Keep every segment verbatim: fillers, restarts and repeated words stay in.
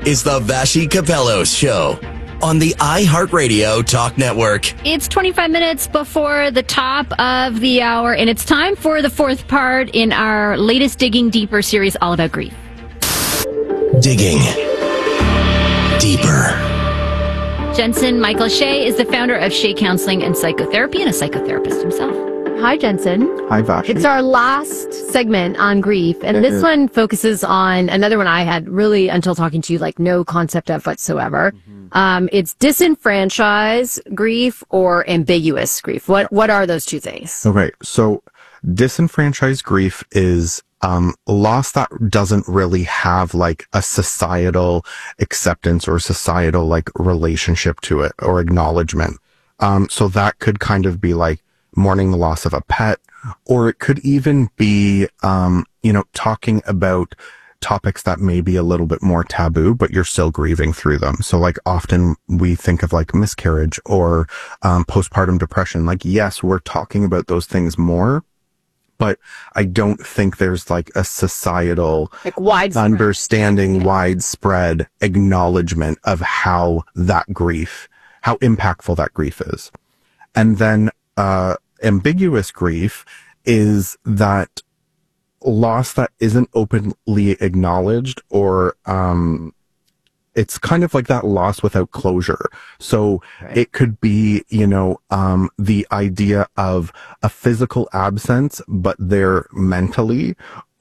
is the Vassy Capellos Show on the iHeartRadio Talk Network. It's twenty-five minutes before the top of the hour, and it's time for the fourth part in our latest Digging Deeper series all about grief. Digging Deeper. Jensen Michael Shea is the founder of Shea Counseling and Psychotherapy and a psychotherapist himself. Hi, Jensen. Hi, Vassy. It's our last segment on grief, and It this is. one focuses on another one I had really, until talking to you, like no concept of whatsoever. Mm-hmm. Um, it's disenfranchised grief or ambiguous grief. What what are those two things? Okay, so disenfranchised grief is um, loss that doesn't really have like a societal acceptance or societal like relationship to it or acknowledgement. Um, so that could kind of be like mourning the loss of a pet, or it could even be, um, you know, talking about topics that may be a little bit more taboo, but you're still grieving through them. So like often we think of like miscarriage or um, postpartum depression. Like, yes, we're talking about those things more, but I don't think there's like a societal Like widespread. understanding, Okay. widespread acknowledgement of how that grief, how impactful that grief is. And then uh, ambiguous grief is that loss that isn't openly acknowledged, or um, it's kind of like that loss without closure. So Right. it could be, you know, um, the idea of a physical absence, but they're mentally,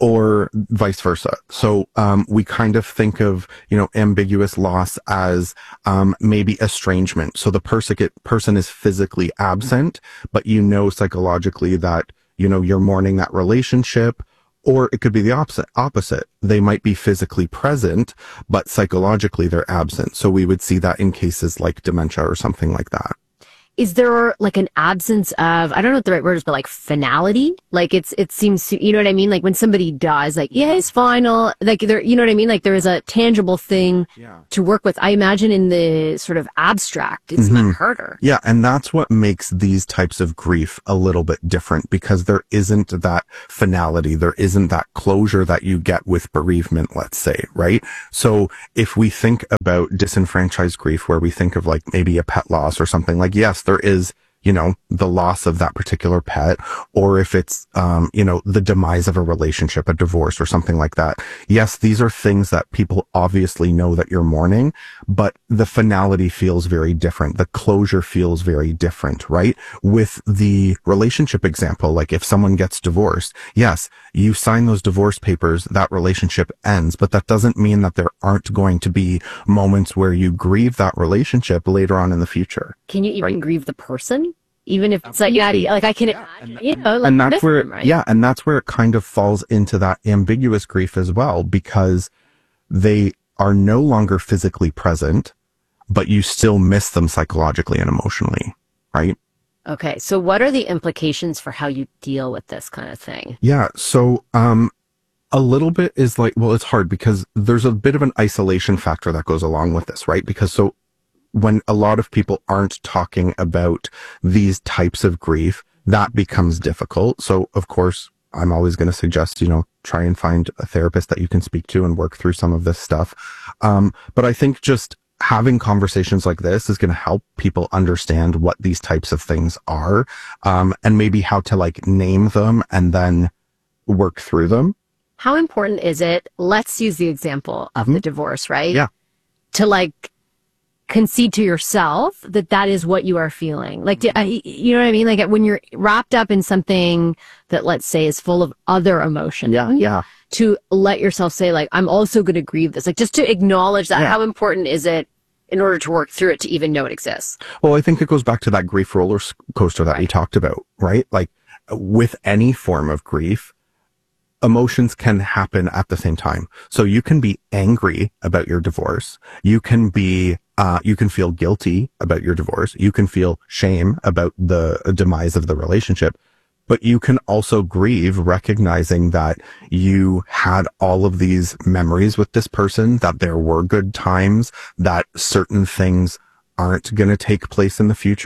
or vice versa. So, um, we kind of think of, you know, ambiguous loss as, um, maybe estrangement. So the person, person is physically absent, but you know, psychologically that, you know, you're mourning that relationship. Or it could be the opposite, opposite. They might be physically present, but psychologically they're absent. So we would see that in cases like dementia or something like that. Is there like an absence of, I don't know what the right word is, but like finality? Like it's, it seems to, you know what I mean? Like when somebody dies, like, yeah, it's final. Like there, you know what I mean? Like there is a tangible thing Yeah. to work with. I imagine in the sort of abstract, it's Mhm. much harder. Yeah, and that's what makes these types of grief a little bit different, because there isn't that finality, there isn't that closure that you get with bereavement, let's say, right? So if we think about disenfranchised grief, where we think of like maybe a pet loss or something, like, yes, there is, you know, the loss of that particular pet, or if it's, um, you know, the demise of a relationship, a divorce or something like that. Yes, these are things that people obviously know that you're mourning, but the finality feels very different. The closure feels very different, right? With the relationship example, like if someone gets divorced, yes, you sign those divorce papers, that relationship ends, but that doesn't mean that there aren't going to be moments where you grieve that relationship later on in the future. Can you even grieve the person? Even if it's like, yeah, like I can imagine, you know, like And that's miss where, them, right? yeah, and that's where it kind of falls into that ambiguous grief as well, because they are no longer physically present, but you still miss them psychologically and emotionally, right? Okay. So what are the implications for how you deal with this kind of thing? Yeah. So, um, a little bit is like, well, it's hard because there's a bit of an isolation factor that goes along with this, right? Because so when a lot of people aren't talking about these types of grief, that becomes difficult. So of course, I'm always going to suggest, you know, try and find a therapist that you can speak to and work through some of this stuff. Um, but I think just having conversations like this is going to help people understand what these types of things are, um, and maybe how to like name them and then work through them. How important is it? Let's use the example of Mhm. the divorce, right? Yeah. To like concede to yourself that that is what you are feeling. Like, do, I, you know what I mean? Like when you're wrapped up in something that, let's say, is full of other emotion. Yeah. To let yourself say, like, I'm also going to grieve this. Like, just to acknowledge that. Yeah. How important is it in order to work through it to even know it exists? Well, I think it goes back to that grief roller coaster that Right. we talked about, right? Like with any form of grief, emotions can happen at the same time. So you can be angry about your divorce. You can be, uh, you can feel guilty about your divorce. You can feel shame about the demise of the relationship, but you can also grieve recognizing that you had all of these memories with this person, that there were good times, that certain things aren't going to take place in the future.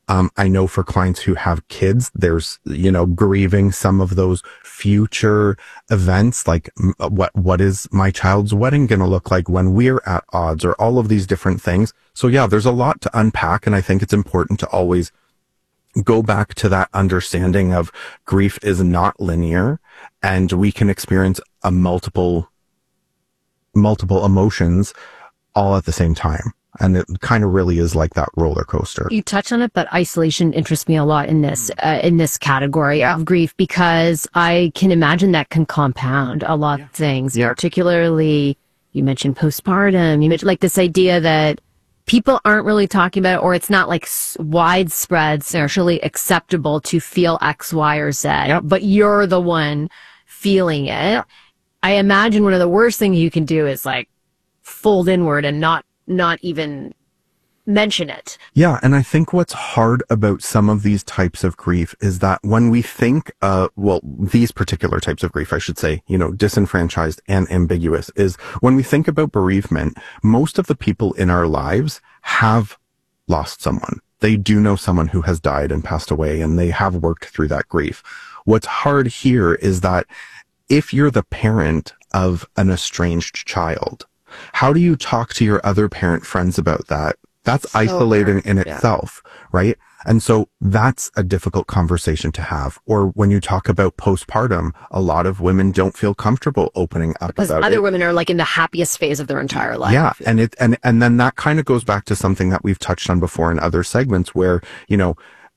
Um, I know for clients who have kids, there's, you know, grieving some of those future events, like m- what, what is my child's wedding going to look like when we're at odds, or all of these different things. So yeah, there's a lot to unpack. And I think it's important to always go back to that understanding of grief is not linear, and we can experience a multiple, multiple emotions all at the same time. And it kind of really is like that roller coaster. You touch on it, but isolation interests me a lot in this, uh, in this category of grief, because I can imagine that can compound a lot yeah. of things, yeah. particularly you mentioned postpartum, you mentioned like this idea that people aren't really talking about it, or it's not like widespread, socially acceptable to feel X, Y, or Z, yep. but you're the one feeling it. Yep. I imagine one of the worst things you can do is like fold inward and not not even mention it. Yeah. And I think what's hard about some of these types of grief is that when we think, uh, well, these particular types of grief, I should say, you know, disenfranchised and ambiguous, is when we think about bereavement, most of the people in our lives have lost someone. They do know someone who has died and passed away, and they have worked through that grief. What's hard here is that if you're the parent of an estranged child, how do you talk to your other parent friends about that? That's so isolating hard. in yeah. itself, right? And so that's a difficult conversation to have. Or when you talk about postpartum, a lot of women don't feel comfortable opening up because about other it. women are like in the happiest phase of their entire life. Yeah. And it, and, and then that kind of goes back to something that we've touched on before in other segments where, you know,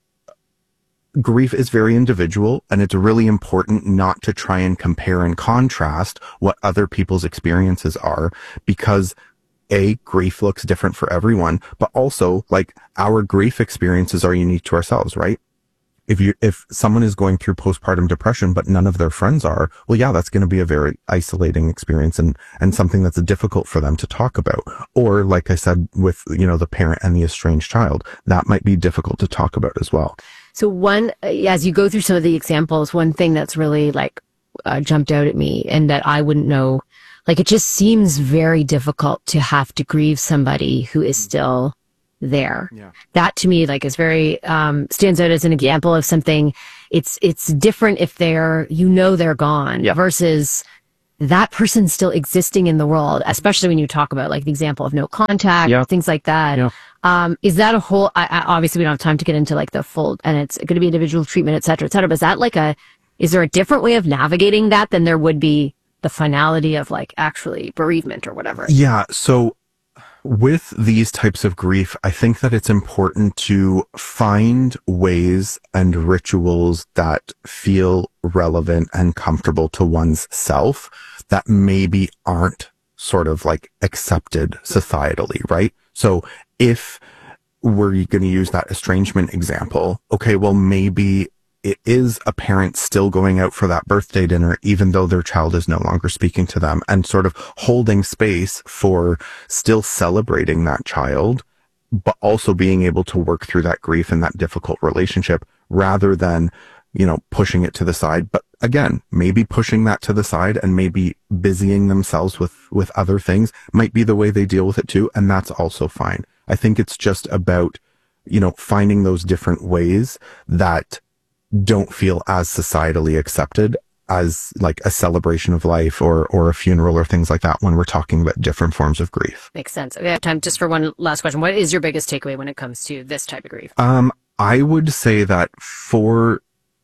grief is very individual, and it's really important not to try and compare and contrast what other people's experiences are, because A, grief looks different for everyone, but also like our grief experiences are unique to ourselves, right? If you, if someone is going through postpartum depression, but none of their friends are, well, yeah, that's going to be a very isolating experience, and, and something that's difficult for them to talk about. Or like I said, with, you know, the parent and the estranged child, that might be difficult to talk about as well. So one, as you go through some of the examples, one thing that's really like uh, jumped out at me, and that I wouldn't know, like it just seems very difficult to have to grieve somebody who is still there. Yeah. That to me, like, is very, um, stands out as an example of something. It's, it's different if they're, you know, they're gone yeah. versus that person still existing in the world, especially when you talk about like the example of no contact, yeah. things like that. Yeah. Um, is that a whole, I, I, obviously we don't have time to get into like the full, and it's going to be individual treatment, et cetera, et cetera. But is that like a, is there a different way of navigating that than there would be the finality of like actually bereavement or whatever? Yeah. So with these types of grief, I think that it's important to find ways and rituals that feel relevant and comfortable to one's self that maybe aren't sort of like accepted societally, right? So if we're going to use that estrangement example, okay, well, maybe it is a parent still going out for that birthday dinner, even though their child is no longer speaking to them, and sort of holding space for still celebrating that child, but also being able to work through that grief and that difficult relationship rather than, you know, pushing it to the side. But again, maybe pushing that to the side and maybe busying themselves with, with other things might be the way they deal with it too. And that's also fine. I think it's just about, you know, finding those different ways that don't feel as societally accepted as like a celebration of life or or a funeral or things like that when we're talking about different forms of grief. Makes sense. We have time just for one last question. What is your biggest takeaway when it comes to this type of grief? Um, I would say that for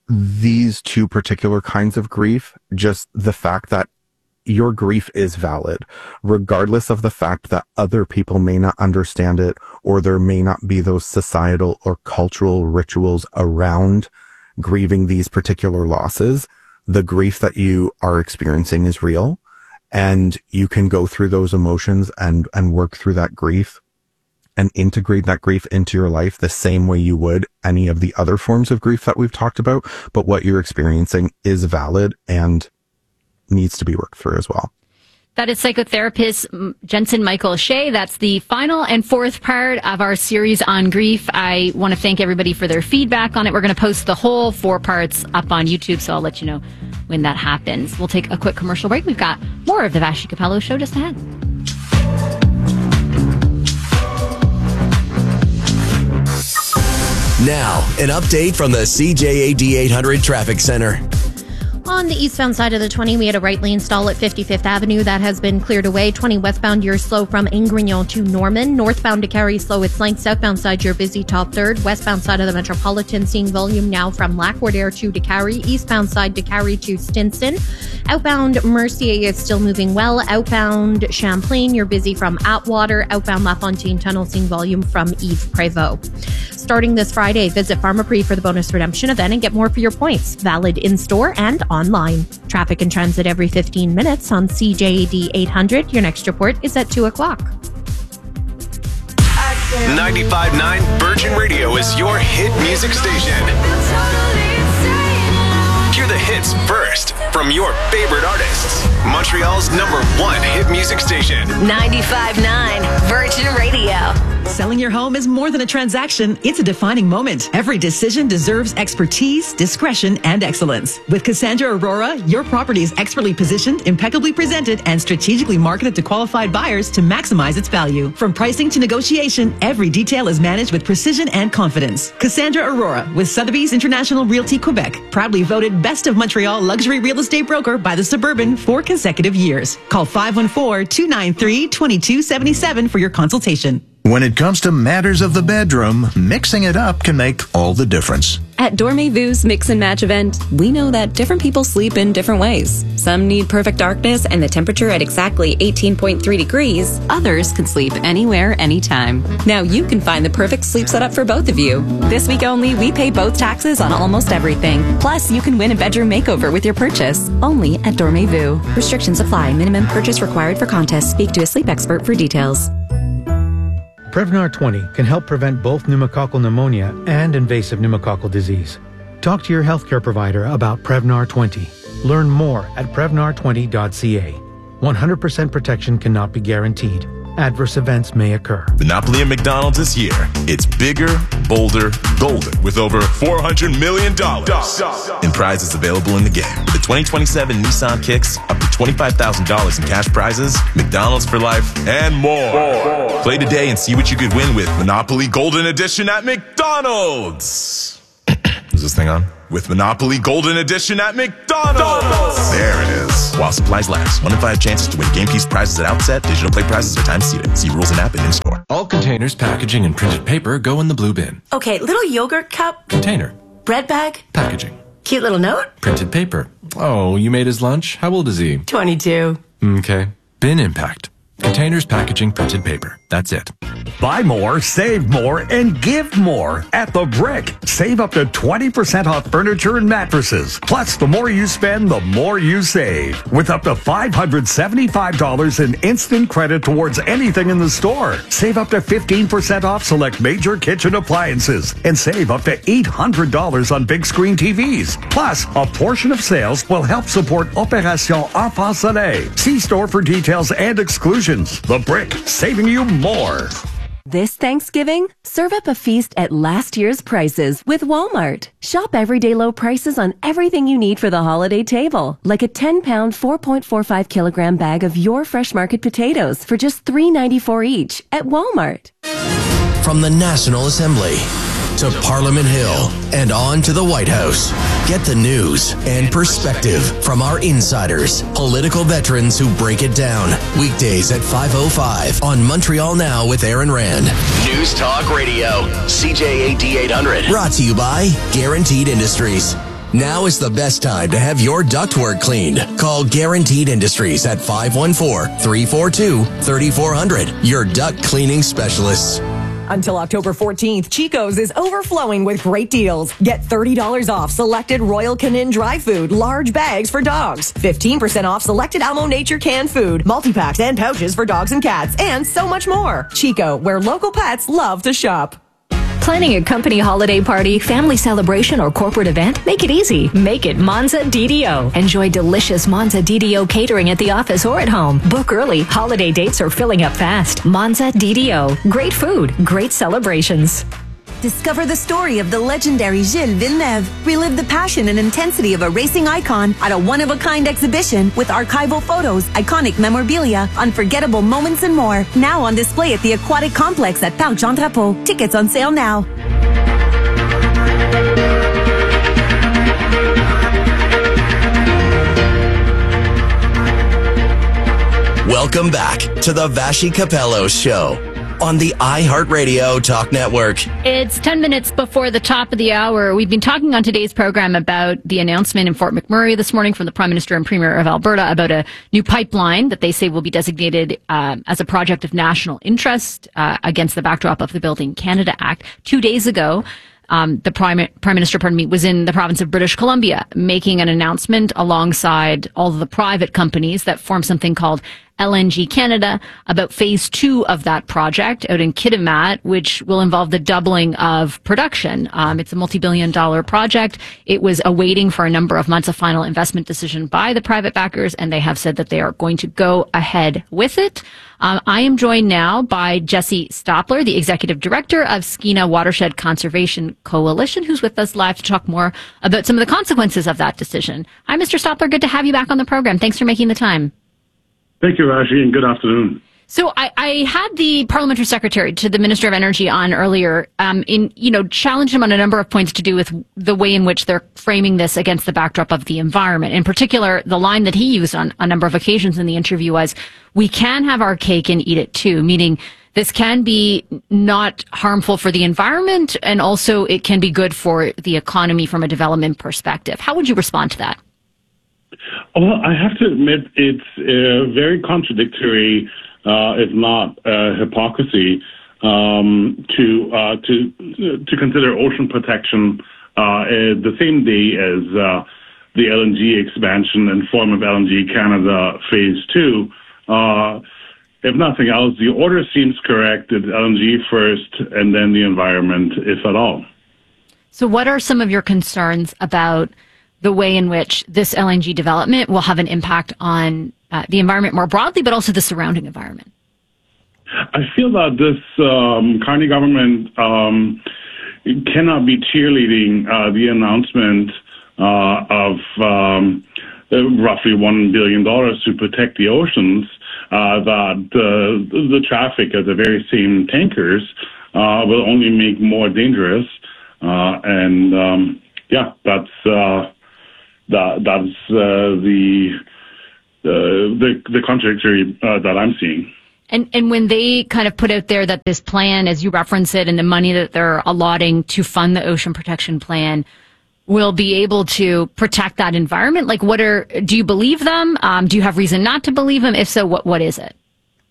these two particular kinds of grief, just the fact that your grief is valid, regardless of the fact that other people may not understand it, or there may not be those societal or cultural rituals around grieving these particular losses. The grief that you are experiencing is real, and you can go through those emotions and, and work through that grief and integrate that grief into your life the same way you would any of the other forms of grief that we've talked about. But what you're experiencing is valid and needs to be worked through as well. That is psychotherapist Jensen Michael Shea. That's the final and fourth part of our series on grief. I want to thank everybody for their feedback on it. We're going to post the whole four parts up on YouTube, so I'll let you know when that happens. We'll take a quick commercial break. We've got more of the Vassy Capello Show just ahead. Now, an update from the C J A D eight hundred Traffic Center. On the eastbound side of the twenty, we had a right lane stall at fifty-fifth Avenue. That has been cleared away. twenty westbound, you're slow from Ingrignon to Norman. Northbound to Cary, slow its length. Southbound side, you're busy top third. Westbound side of the Metropolitan, seeing volume now from Lac-Wardear to Cary. Eastbound side to Cary to Stinson. Outbound Mercier is still moving well. Outbound Champlain, you're busy from Atwater. Outbound LaFontaine Tunnel, seeing volume from Yves Prévost. Starting this Friday, visit Pharmaprix for the bonus redemption event and get more for your points. Valid in-store and online. Traffic and transit every fifteen minutes on C J A D eight hundred. Your next report is at two o'clock. ninety-five point nine Virgin Radio is your hit music station. Hear the hits first from your favorite artists. Montreal's number one hit music station. ninety-five point nine Virgin Radio. Selling your home is more than a transaction. It's a defining moment. Every decision deserves expertise, discretion, and excellence. With Cassandra Aurora, your property is expertly positioned, impeccably presented, and strategically marketed to qualified buyers to maximize its value. From pricing to negotiation, every detail is managed with precision and confidence. Cassandra Aurora with Sotheby's International Realty Quebec, proudly voted Best of Montreal Luxury Real Estate Broker by the Suburban for consecutive years. Call five one four, two nine three, two two seven seven for your consultation. When it comes to matters of the bedroom, mixing it up can make all the difference. At Dormez-Vu's Mix and Match event, we know that different people sleep in different ways. Some need perfect darkness and the temperature at exactly eighteen point three degrees. Others can sleep anywhere, anytime. Now you can find the perfect sleep setup for both of you. This week only, we pay both taxes on almost everything. Plus, you can win a bedroom makeover with your purchase. Only at Dormez-Vu. Restrictions apply. Minimum purchase required for contest. Speak to a sleep expert for details. Prevnar twenty can help prevent both pneumococcal pneumonia and invasive pneumococcal disease. Talk to your healthcare provider about Prevnar twenty. Learn more at prevnar twenty dot c a. one hundred percent protection cannot be guaranteed. Adverse events may occur. Monopoly at McDonald's this year. It's bigger, bolder, golden with over four hundred million dollars in prizes available in the game. With the twenty twenty-seven Nissan Kicks, up to twenty-five thousand dollars in cash prizes, McDonald's for life, and more. more. Play today and see what you could win with Monopoly Golden Edition at McDonald's. Is this thing on? With Monopoly Golden Edition at McDonald's. There it is. While supplies last. One in five chances to win game piece prizes at Outset. Digital play prizes are time seated. See rules and app and in-store. All containers, packaging, and printed paper go in the blue bin. Okay, little yogurt cup. Container. Bread bag. Packaging. Cute little note. Printed paper. Oh, you made his lunch? How old is he? twenty-two. Okay. Bin impact. Containers, packaging, printed paper. That's it. Buy more, save more, and give more at The Brick. Save up to twenty percent off furniture and mattresses. Plus, the more you spend, the more you save. With up to five hundred seventy-five dollars in instant credit towards anything in the store. Save up to fifteen percent off select major kitchen appliances. And save up to eight hundred dollars on big screen T Vs. Plus, a portion of sales will help support Opération Enfant Soleil. See store for details and exclusions. The Brick, saving you more. This Thanksgiving, serve up a feast at last year's prices with Walmart. Shop everyday low prices on everything you need for the holiday table, like a ten pound, four point four five kilogram bag of your Fresh Market potatoes for just three ninety-four each at Walmart. From the National Assembly to Parliament Hill and on to the White House. Get the news and perspective from our insiders, political veterans who break it down. Weekdays at five oh five on Montreal Now with Aaron Rand. News Talk Radio, C J A D eight hundred. Brought to you by Guaranteed Industries. Now is the best time to have your ductwork cleaned. Call Guaranteed Industries at five one four, three four two, three four zero zero. Your duct cleaning specialists. Until October fourteenth, Chico's is overflowing with great deals. Get thirty dollars off selected Royal Canin dry food, large bags for dogs. fifteen percent off selected Almo Nature canned food, multi-packs and pouches for dogs and cats, and so much more. Chico, where local pets love to shop. Planning a company holiday party, family celebration, or corporate event? Make it easy. Make it Monza D D O. Enjoy delicious Monza D D O catering at the office or at home. Book early. Holiday dates are filling up fast. Monza D D O. Great food. Great celebrations. Discover the story of the legendary Gilles Villeneuve. Relive the passion and intensity of a racing icon at a one-of-a-kind exhibition with archival photos, iconic memorabilia, unforgettable moments, and more. Now on display at the Aquatic Complex at Parc Jean Drapeau. Tickets on sale now. Welcome back to the Vashi Capello Show on the iHeartRadio Talk Network. It's ten minutes before the top of the hour. We've been talking on today's program about the announcement in Fort McMurray this morning from the Prime Minister and Premier of Alberta about a new pipeline that they say will be designated uh, as a project of national interest uh, against the backdrop of the Building Canada Act. Two days ago, Um, the Prime, Prime Minister, pardon me, was in the province of British Columbia making an announcement alongside all of the private companies that form something called L N G Canada about phase two of that project out in Kitimat, which will involve the doubling of production. Um, it's a multi-billion dollar project. It was awaiting for a number of months a final investment decision by the private backers, and they have said that they are going to go ahead with it. Um, I am joined now by Jesse Stopler, the Executive Director of Skeena Watershed Conservation Coalition, who's with us live to talk more about some of the consequences of that decision. Hi, Mister Stopler. Good to have you back on the program. Thanks for making the time. Thank you, Raji, and good afternoon. So I, I had the parliamentary secretary to the Minister of Energy on earlier, um, in, you know, challenged him on a number of points to do with the way in which they're framing this against the backdrop of the environment. In particular, the line that he used on a number of occasions in the interview was, we can have our cake and eat it too, meaning this can be not harmful for the environment, and also it can be good for the economy from a development perspective. How would you respond to that? Well, I have to admit it's uh, very contradictory, uh, if not uh, hypocrisy, um, to uh, to to consider ocean protection uh, the same day as uh, the L N G expansion in form of L N G Canada Phase Two. Uh, if nothing else, the order seems correct: it's L N G first, and then the environment, if at all. So, what are some of your concerns about the way in which this L N G development will have an impact on uh, the environment more broadly, but also the surrounding environment? I feel that this um, Carney government um, cannot be cheerleading uh, the announcement uh, of um, roughly one billion dollars to protect the oceans, uh, that uh, the traffic of the very same tankers uh, will only make more dangerous. Uh, and um, yeah, that's uh, that, that's uh, the, uh, the the contradictory uh, that I'm seeing. And and when they kind of put out there that this plan, as you reference it, and the money that they're allotting to fund the ocean protection plan will be able to protect that environment, like what are, do you believe them? Um, do you have reason not to believe them? If so, what what is it?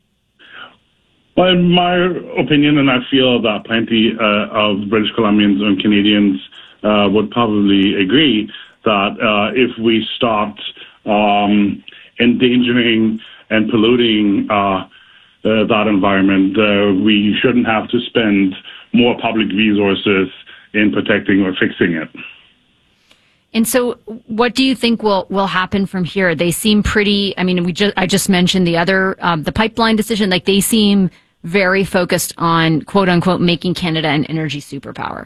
Well, in my opinion, and I feel that plenty uh, of British Columbians and Canadians uh, would probably agree that uh, if we stopped um, endangering and polluting uh, uh, that environment, uh, we shouldn't have to spend more public resources in protecting or fixing it. And so what do you think will, will happen from here? They seem pretty, I mean, we just, I just mentioned the other, um, the pipeline decision, like they seem very focused on quote unquote making Canada an energy superpower.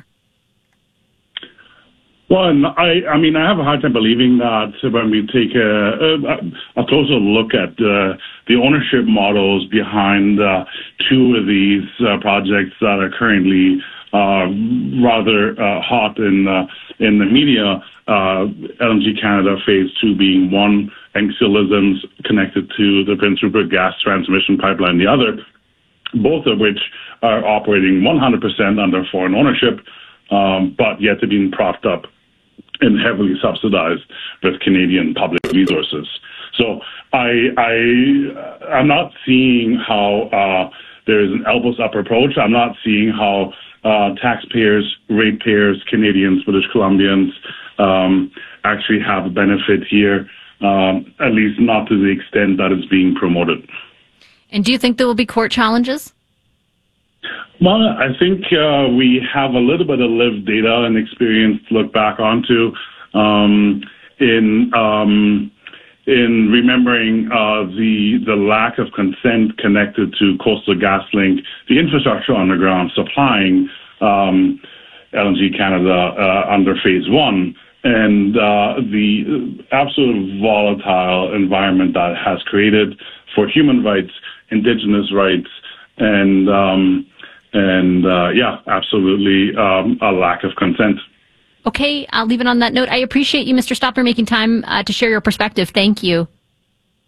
Well, I, I mean, I have a hard time believing that when we take a, a, a closer look at uh, the ownership models behind uh, two of these uh, projects that are currently uh, rather uh, hot in uh, in the media. Uh, L N G Canada Phase Two being one, and Xilisms connected to the Prince Rupert gas transmission pipeline, the other, both of which are operating one hundred percent under foreign ownership, um, but yet they're being propped up and heavily subsidized with Canadian public resources. So I, I, I'm not seeing how uh, there is an elbows up approach. I'm not seeing how uh, taxpayers, ratepayers, Canadians, British Columbians um, actually have a benefit here, um, at least not to the extent that it's being promoted. And do you think there will be court challenges? Well, I think uh, we have a little bit of lived data and experience to look back onto um, in um, in remembering uh, the the lack of consent connected to Coastal GasLink, the infrastructure underground supplying um, L N G Canada uh, under Phase One, and uh, the absolute volatile environment that has created for human rights, Indigenous rights, and um, And, uh, yeah, absolutely um, a lack of consent. Okay, I'll leave it on that note. I appreciate you, Mister Stopler, making time uh, to share your perspective. Thank you.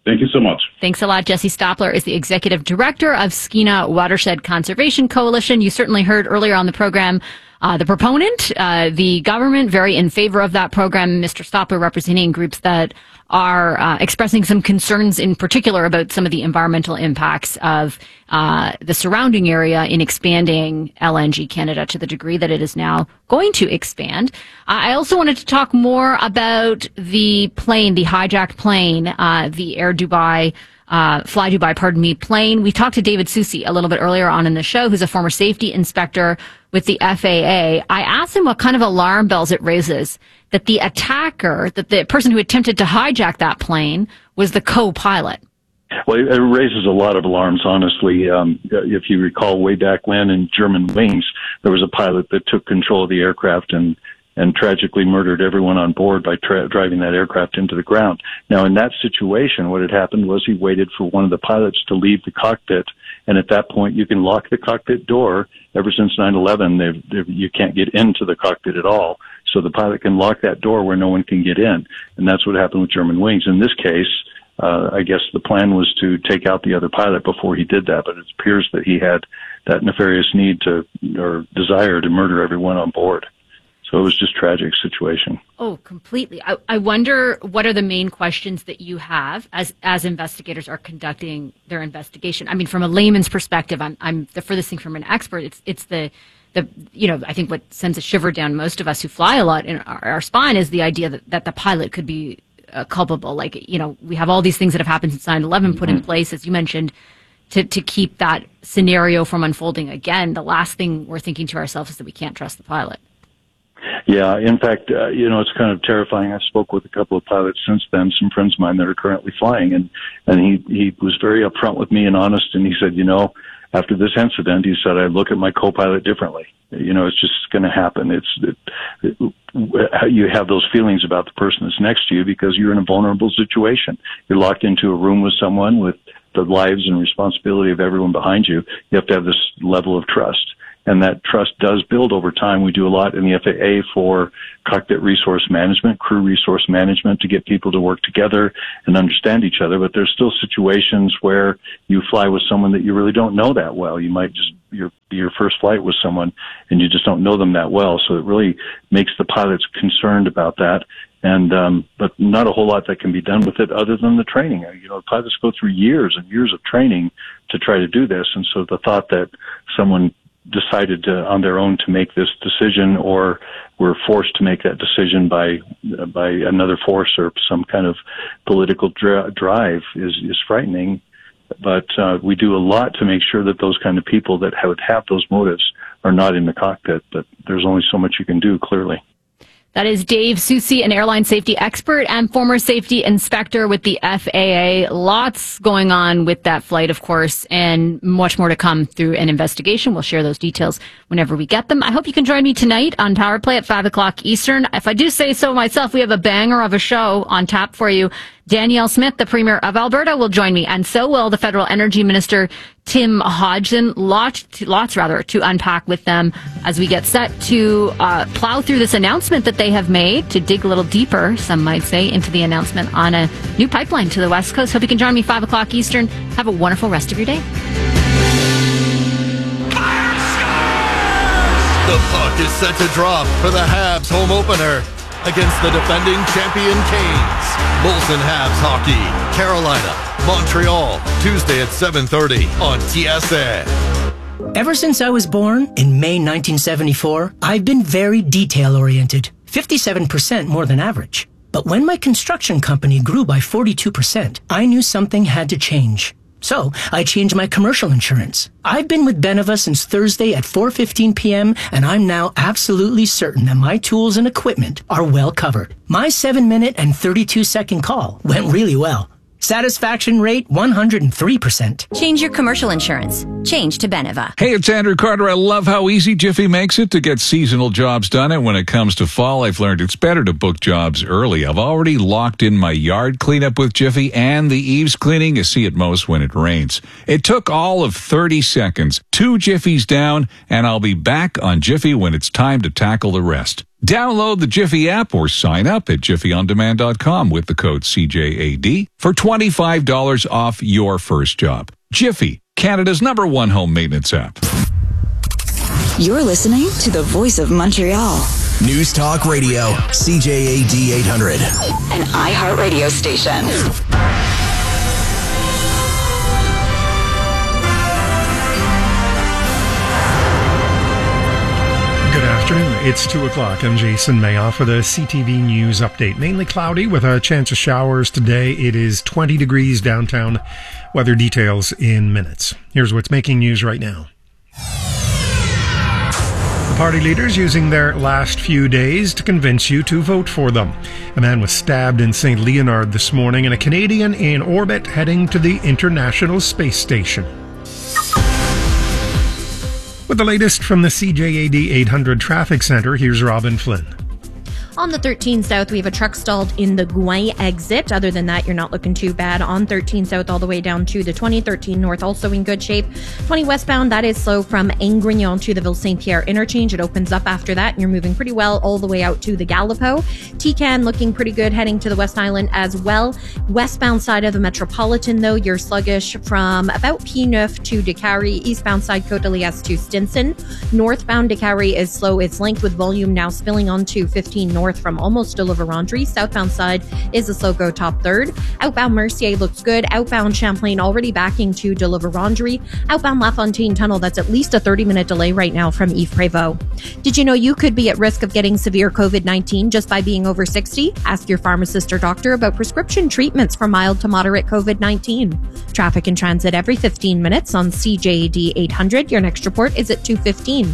Thank you so much. Thanks a lot. Jesse Stoppler is the executive director of Skeena Watershed Conservation Coalition. You certainly heard earlier on the program uh, the proponent, uh, the government, very in favor of that program. Mister Stoppler representing groups that are uh, expressing some concerns in particular about some of the environmental impacts of uh, the surrounding area in expanding L N G Canada to the degree that it is now going to expand. Uh, I also wanted to talk more about the plane, the hijacked plane, uh, the Air Dubai, uh, Fly Dubai, pardon me, plane. We talked to David Susi a little bit earlier on in the show, who's a former safety inspector with the F A A. I asked him what kind of alarm bells it raises that the attacker, that the person who attempted to hijack that plane was the co-pilot. Well, it raises a lot of alarms, honestly. Um, if you recall way back when in German Wings, there was a pilot that took control of the aircraft and, and tragically murdered everyone on board by tra- driving that aircraft into the ground. Now, in that situation, what had happened was he waited for one of the pilots to leave the cockpit. And at that point, you can lock the cockpit door. Ever since nine eleven, they've, they've, you can't get into the cockpit at all. So the pilot can lock that door where no one can get in. And that's what happened with German Wings. In this case, uh, I guess the plan was to take out the other pilot before he did that. But it appears that he had that nefarious need to, or desire to murder everyone on board. So it was just a tragic situation. Oh, completely. I, I wonder what are the main questions that you have as as investigators are conducting their investigation. I mean, from a layman's perspective, I'm I'm the furthest thing from an expert. It's it's the the you know I think what sends a shiver down most of us who fly a lot in our, our spine is the idea that, that the pilot could be uh, culpable. Like, you know, we have all these things that have happened since nine eleven put mm-hmm. in place, as you mentioned, to to keep that scenario from unfolding again. The last thing we're thinking to ourselves is that we can't trust the pilot. Yeah, in fact, uh, you know, it's kind of terrifying. I spoke with a couple of pilots since then, some friends of mine that are currently flying, and, and he, he was very upfront with me and honest, and he said, you know, after this incident, he said, I look at my co-pilot differently. You know, it's just going to happen. It's it, it, you have those feelings about the person that's next to you because you're in a vulnerable situation. You're locked into a room with someone with the lives and responsibility of everyone behind you. You have to have this level of trust. And that trust does build over time. We do a lot in the F A A for cockpit resource management, crew resource management, to get people to work together and understand each other. But there's still situations where you fly with someone that you really don't know that well. You might just your your first flight with someone and you just don't know them that well. So it really makes the pilots concerned about that. And um, but not a whole lot that can be done with it other than the training. You know, pilots go through years and years of training to try to do this. And so the thought that someone decided to, on their own to make this decision, or were forced to make that decision by by another force or some kind of political dri- drive is is frightening. But uh, we do a lot to make sure that those kind of people that would have those motives are not in the cockpit. But there's only so much you can do, clearly. That is Dave Susi, an airline safety expert and former safety inspector with the F A A. Lots going on with that flight, of course, and much more to come through an investigation. We'll share those details whenever we get them. I hope you can join me tonight on Power Play at five o'clock Eastern. If I do say so myself, we have a banger of a show on tap for you. Danielle Smith, the Premier of Alberta, will join me, and so will the Federal Energy Minister, Tim Hodgson. Lots, to, lots rather, to unpack with them as we get set to uh, plow through this announcement that they have made, to dig a little deeper, some might say, into the announcement on a new pipeline to the West Coast. Hope you can join me five o'clock Eastern. Have a wonderful rest of your day. The puck is set to drop for the Habs home opener against the defending champion Canes. Molson Habs Hockey, Carolina, Montreal, Tuesday at seven thirty on T S N. Ever since I was born in May nineteen seventy-four, I've been very detail-oriented, fifty-seven percent more than average. But when my construction company grew by forty-two percent, I knew something had to change. So I changed my commercial insurance. I've been with Beneva since Thursday at four fifteen p.m. and I'm now absolutely certain that my tools and equipment are well covered. My seven minute and thirty-two second call went really well. Satisfaction rate one hundred three percent. Change your commercial insurance. Change to Beneva. Hey, it's Andrew Carter. I love how easy Jiffy makes it to get seasonal jobs done. And when it comes to fall, I've learned it's better to book jobs early. I've already locked in my yard cleanup with Jiffy and the eaves cleaning you see at most when it rains. It took all of thirty seconds. Two Jiffies down, and I'll be back on Jiffy when it's time to tackle the rest. Download the Jiffy app or sign up at jiffy on demand dot com with the code C J A D for twenty-five dollars off your first job. Jiffy, Canada's number one home maintenance app. You're listening to the voice of Montreal. News Talk Radio, C J A D eight hundred. An iHeartRadio station. Good afternoon. It's two o'clock. I'm Jason Mayoff for the C T V News Update. Mainly cloudy with a chance of showers today. It is twenty degrees downtown. Weather details in minutes. Here's what's making news right now. The party leaders using their last few days to convince you to vote for them. A man was stabbed in Saint Leonard this morning and a Canadian in orbit heading to the International Space Station. With the latest from the C J A D eight hundred Traffic Center, here's Robin Flynn. On the thirteen South, we have a truck stalled in the Gouin exit. Other than that, you're not looking too bad. On thirteen South all the way down to the twenty. thirteen North also in good shape. twenty westbound, that is slow from Angrignon to the Ville-Saint-Pierre interchange. It opens up after that, and you're moving pretty well all the way out to the Gallipo. T C A N looking pretty good heading to the West Island as well. Westbound side of the Metropolitan, though, you're sluggish from about P nine to Décarie. Eastbound side, Côte-de-Liesse to Stinson. Northbound Décarie is slow. It's linked with volume now spilling onto fifteen North from almost de la Vérendrye. Southbound side is a slow go top third. Outbound Mercier looks good. Outbound Champlain already backing to de la Vérendrye. Outbound La Fontaine Tunnel, that's at least a thirty minute delay right now from Yves Prévost. Did you know you could be at risk of getting severe COVID nineteen just by being over sixty? Ask your pharmacist or doctor about prescription treatments for mild to moderate COVID nineteen. Traffic and transit every fifteen minutes on C J A D eight hundred. Your next report is at two fifteen.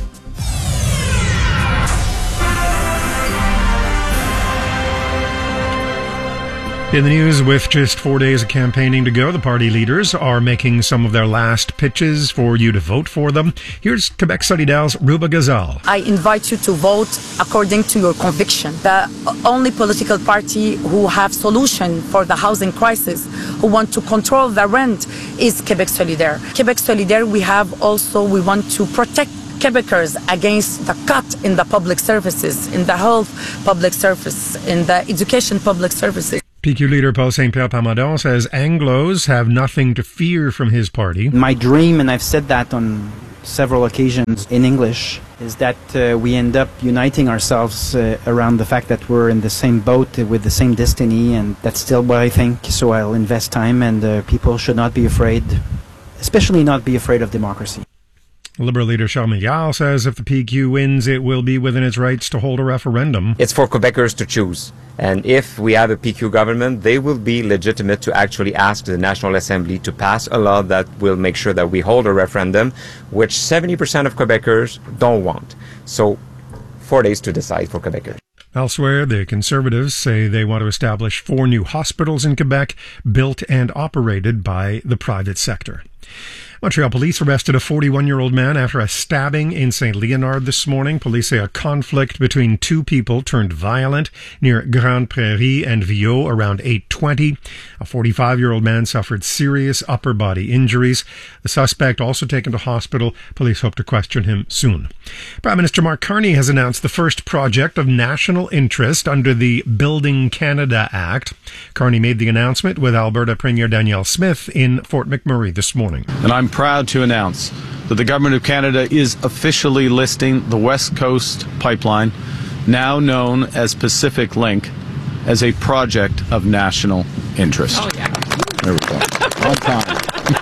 In the news, with just four days of campaigning to go, the party leaders are making some of their last pitches for you to vote for them. Here's Quebec Solidaires' Ruba Gazal. I invite you to vote according to your conviction. The only political party who have solution for the housing crisis, who want to control the rent, is Quebec Solidaire. Quebec Solidaire, we have also, we want to protect Quebecers against the cut in the public services, in the health public service, in the education public services. P Q leader Paul Saint-Pierre Plamondon says Anglos have nothing to fear from his party. My dream, and I've said that on several occasions in English, is that uh, we end up uniting ourselves uh, around the fact that we're in the same boat with the same destiny, and that's still what I think. So I'll invest time, and uh, people should not be afraid, especially not be afraid of democracy. Liberal leader Charles Milliard says if the P Q wins, it will be within its rights to hold a referendum. It's for Quebecers to choose. And if we have a P Q government, they will be legitimate to actually ask the National Assembly to pass a law that will make sure that we hold a referendum, which seventy percent of Quebecers don't want. So, four days to decide for Quebecers. Elsewhere, the Conservatives say they want to establish four new hospitals in Quebec, built and operated by the private sector. Montreal police arrested a forty-one-year-old man after a stabbing in Saint Leonard this morning. Police say a conflict between two people turned violent near Grande Prairie and Viau around eight twenty. A forty-five-year-old man suffered serious upper body injuries. The suspect also taken to hospital. Police hope to question him soon. Prime Minister Mark Carney has announced the first project of national interest under the Building Canada Act. Carney made the announcement with Alberta Premier Danielle Smith in Fort McMurray this morning. And I'm proud to announce that the Government of Canada is officially listing the West Coast Pipeline, now known as Pacific Link, as a project of national interest. Oh, yeah. There we go. On time.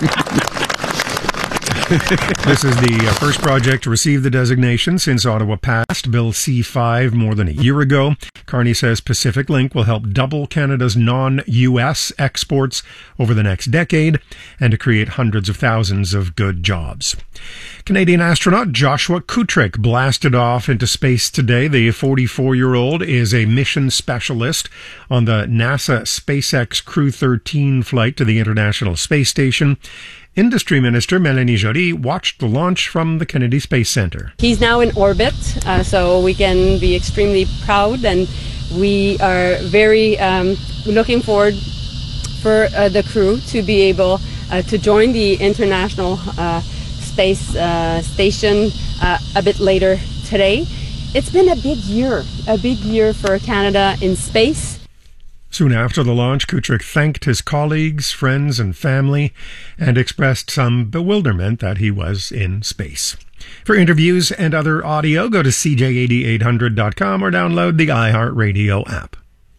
This is the uh, first project to receive the designation since Ottawa passed Bill C five more than a year ago. Carney says Pacific Link will help double Canada's non-U S exports over the next decade and to create hundreds of thousands of good jobs. Canadian astronaut Joshua Kutrick blasted off into space today. The forty-four-year-old is a mission specialist on the NASA SpaceX Crew thirteen flight to the International Space Station. Industry Minister Mélanie Joly watched the launch from the Kennedy Space Center. He's now in orbit, uh, so we can be extremely proud, and we are very um, looking forward for uh, the crew to be able uh, to join the International uh, Space uh, Station uh, a bit later today. it's been a big year, a big year for Canada in space. Soon after the launch, Kuchrik thanked his colleagues, friends, and family and expressed some bewilderment that he was in space. For interviews and other audio, go to c j eighty-eight hundred dot com or download the iHeartRadio app.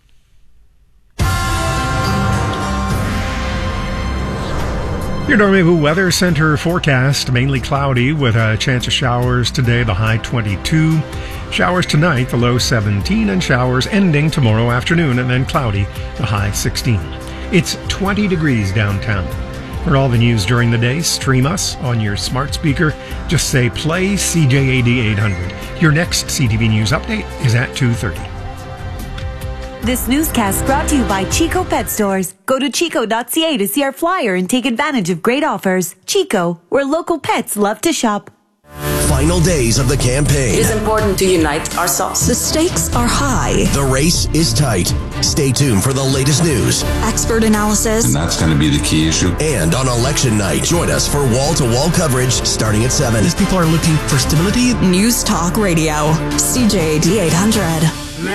Your Dormez-vous Weather Center forecast, mainly cloudy with a chance of showers today, the high twenty-two. Showers tonight, the low seventeen, and showers ending tomorrow afternoon, and then cloudy, the high sixteen. It's twenty degrees downtown. For all the news during the day, stream us on your smart speaker. Just say play C J eighty-eight hundred. Your next C T V News update is at two thirty. This newscast brought to you by Chico Pet Stores. Go to chico dot c a to see our flyer and take advantage of great offers. Chico, where local pets love to shop. Final days of the campaign. It is important to unite ourselves. The stakes are high. The race is tight. Stay tuned for the latest news, Expert analysis. And that's going to be the key issue. And on election night, join us for wall-to-wall coverage starting at seven. These people are looking for stability. News Talk Radio. C J eighty-eight hundred.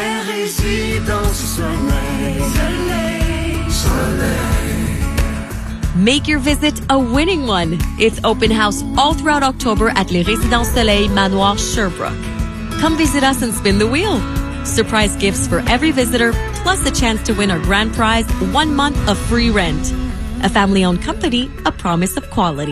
Make your visit a winning one. It's open house all throughout October at Les Résidences Soleil Manoir Sherbrooke. Come visit us and spin the wheel. Surprise gifts for every visitor, plus a chance to win our grand prize, one month of free rent. A family-owned company, a promise of quality.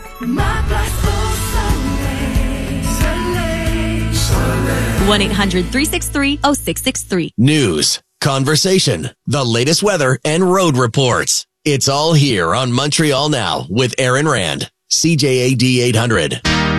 one eight hundred, three six three, oh six six three. News, conversation, the latest weather, and road reports. It's all here on Montreal Now with Aaron Rand. C J A D eight hundred.